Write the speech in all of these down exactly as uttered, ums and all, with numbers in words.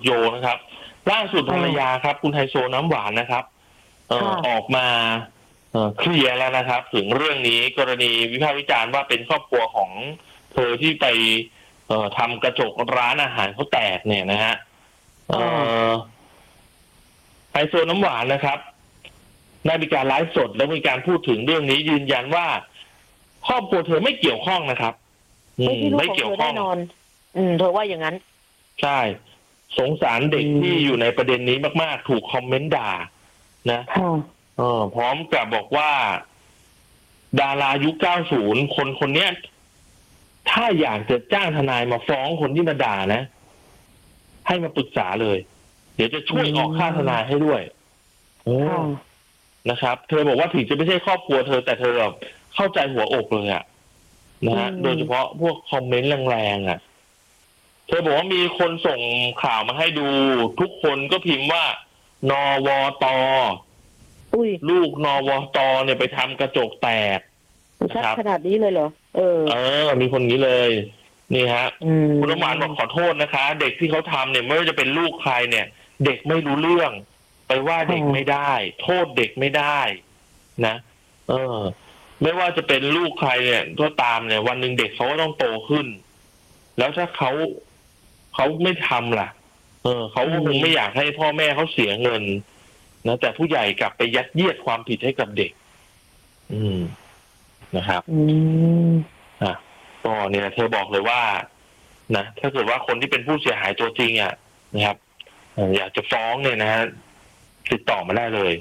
โยงนะครับล่าสุดภรรยาครับคุณไฮโซน้ำหวานนะครับเอ่อออกมาเอ่อเคลียร์แล้วนะครับ ถึงเรื่องนี้กรณีวิพากษ์วิจารณ์ว่าเป็นครอบครัวของเธอที่ไปเอ่อทำกระจกร้านอาหารเขาแตกเนี่ยนะฮะเอ่อไฮโซน้ำหวานนะครับได้มีการไลฟ์สดแล้วมีการพูดถึงเรื่องนี้ยืนยันว่าครอบครัวเธอไม่เกี่ยวข้องนะครับไม่เกี่ยวข้องแน่นอนอืมเธอว่าอย่างนั้นใช่สงสารเด็กที่อยู่ในประเด็นนี้มากๆถูกคอมเมนต์ด่านะเออพร้อมกับบอกว่าดารายุคเก้าสิบคนคนเนี้ยถ้าอยากจะจ้างทนายมาฟ้องคนที่มาด่านะให้มาปรึกษาเลยเดี๋ยวจะช่วยออกค่าทนายให้ด้วยโอ้นะครับเธอบอกว่าถึงจะไม่ใช่ครอบครัวเธอแต่เธอแบบเข้าใจหัวอกเลยอะนะฮะโดยเฉพาะพวกคอมเมนต์แรงๆอ่ะเธอบอกว่ามีคนส่งข่าวมาให้ดูทุกคนก็พิมพ์ว่านวตลูกนวตเนี่ยไปทำกระจกแตกชัดขนาดนี้เลยเหรอเออเออมีคนนี้เลยนี่ฮะคุณน้ำหวานบอกขอโทษนะคะเด็กที่เขาทำเนี่ยไม่ว่าจะเป็นลูกใครเนี่ยเด็กไม่รู้เรื่องไปว่าเด็กไม่ได้โทษเด็กไม่ได้นะเออไม่ว่าจะเป็นลูกใครเนี่ยก็ตามเนี่ยวันหนึ่งเด็กเขาก็ต้องโตขึ้นแล้วถ้าเขาเขาไม่ทำล่ะเออเขาคงไม่อยากให้พ่อแม่เขาเสียเงินนะแต่ผู้ใหญ่กลับไปยัดเยียดความผิดให้กับเด็กอืมนะครับอืมอ่ะก็เนี่ยเธอบอกเลยว่านะถ้าเกิดว่าคนที่เป็นผู้เสียหายตัวจริงอ่ะนะครับอยากจะฟ้องเนี่ยนะฮะติดต่อมาได้เลย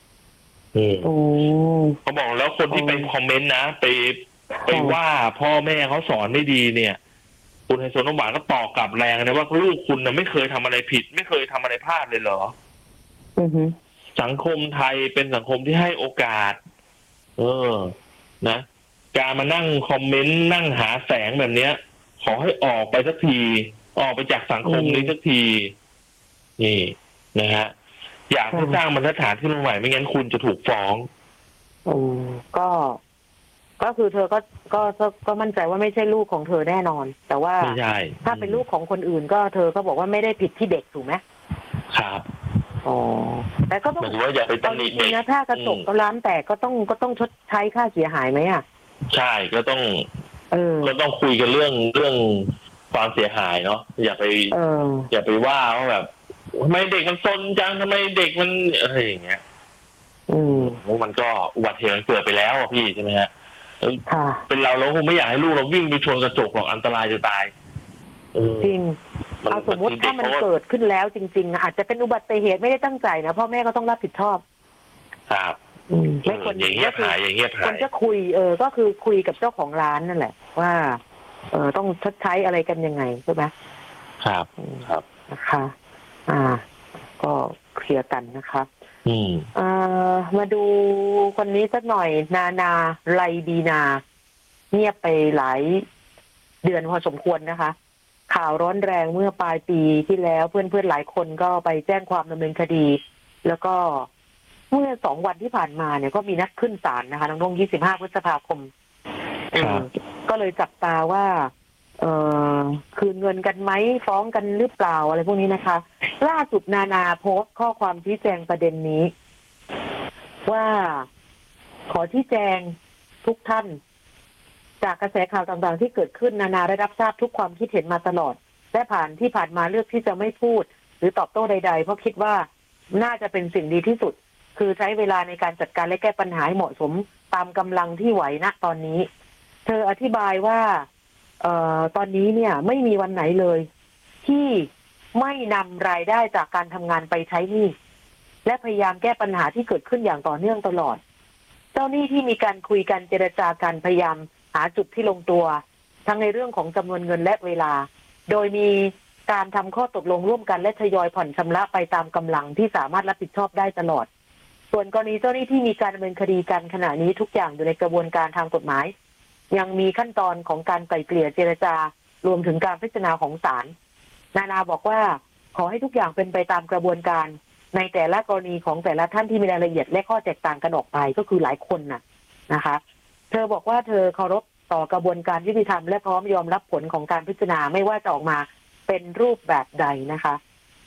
เขาบอกแล้วคนที่ไปคอมเมนต์นะไปไปว่าพ่อแม่เขาสอนไม่ดีเนี่ยคุณไฮโซน้ำหวานก็ตอบกลับแรงนะว่าลูกคุณน่ะไม่เคยทำอะไรผิดไม่เคยทำอะไรพลาดเลยเหรอสังคมไทยเป็นสังคมที่ให้โอกาสเออนะการมานั่งคอมเมนต์นั่งหาแสงแบบเนี้ยขอให้ออกไปสักทีออกไปจากสังคมนี้สักทีนี่นะฮะอยากให้สร้างบรรทัดฐานขึ้นมาใหม่ไม่งั้นคุณจะถูกฟ้องอืมก็ก็คือเธอก็ก็ก็มั่นใจว่าไม่ใช่ลูกของเธอแน่นอนแต่ว่าถ้าเป็นลูกของคนอื่นก็เธอก็บอกว่าไม่ได้ผิดที่เด็กถูกไหมครับอ๋อแต่ก็ต้องว่าอย่าไปตำหนิเด็กนะถ้ากระจกก็ร้านแตกก็ต้องก็ต้องชดใช้ค่าเสียหายไหมอ่ะใช่ก็ต้องเออก็ต้องคุยกันเรื่องเรื่องความเสียหายเนาะอย่าไปอย่าไปว่าว่าแบบทำไมเด็กมันซนจังทำไมเด็กมันอะไรอย่างเงี้ยอืมมันก็อุบัติเหตุเกิดไปแล้วพี่ใช่ไหมฮะค่ะเป็นเราเราคงไม่อยากให้ลูกเราวิ่งไปชนกระจกหรอกอันตรายจะตายจริงเอาสมมติถ้ามันเกิดขึ้นแล้วจริงๆอาจจะเป็นอุบัติเหตุไม่ได้ตั้งใจนะพ่อแม่ก็ต้องรับผิดชอบครับไม่ควรอย่างเงี้ยหายอย่างเงี้ยหายคนจะคุยเออก็คือคุยกับเจ้าของร้านนั่นแหละว่าเออต้องชดใช้อะไรกันยังไงใช่ไหมครับครับนะคะอ่าก็เคลียร์กันนะคะอืมอ่ามาดูคนนี้สักหน่อยนานาไลดีนาเงียบไปหลายเดือนพอสมควรนะคะข่าวร้อนแรงเมื่อปลายปีที่แล้วเพื่อนๆหลายคนก็ไปแจ้งความดำเนินคดีแล้วก็เมื่อสองวันที่ผ่านมาเนี่ยก็มีนัดขึ้นศาลนะคะน้องๆยี่สิบห้าพฤษภาคมก็เลยจับตาว่าเอ่อคืนเงินกันไหมฟ้องกันหรือเปล่าอะไรพวกนี้นะคะล่าสุดนานาโพสต์ข้อความชี้แจงประเด็นนี้ว่าขอชี้แจงทุกท่านจากกระแสข่าวต่างๆที่เกิดขึ้นนานาได้รับทราบทุกความคิดเห็นมาตลอดและผ่านที่ผ่านมาเลือกที่จะไม่พูดหรือตอบโต้ใดๆเพราะคิดว่าน่าจะเป็นสิ่งดีที่สุดคือใช้เวลาในการจัดการและแก้ปัญหาให้เหมาะสมตามกำลังที่ไหวณตอนนี้เธออธิบายว่าเอ่อตอนนี้เนี่ยไม่มีวันไหนเลยที่ไม่นำรายได้จากการทำงานไปใช้หนี้และพยายามแก้ปัญหาที่เกิดขึ้นอย่างต่อเนื่องตลอดเจ้าหนี้ที่มีการคุยกันเจรจากันพยายามหาจุดที่ลงตัวทั้งในเรื่องของจำนวนเงินและเวลาโดยมีการทำข้อตกลงร่วมกันและทยอยผ่อนชำระไปตามกำลังที่สามารถรับผิดชอบได้ตลอดส่วนกรณีเจ้าหนี้ที่มีการดำเนินคดีกันขณะนี้ทุกอย่างอยู่ในกระบวนการทางกฎหมายยังมีขั้นตอนของการไกล่เกลี่ยเจรจารวมถึงการพิจารณาของศาลนานาบอกว่าขอให้ทุกอย่างเป็นไปตามกระบวนการในแต่ละกรณีของแต่ละท่านที่มีรายละเอียดและข้อแตกต่างกันออกไปก็คือหลายคนน่ะนะคะเธอบอกว่าเธอเคารพต่อกระบวนการยุติธรรมและพร้อมยอมรับผลของการพิจารณาไม่ว่าจะออกมาเป็นรูปแบบใดนะคะ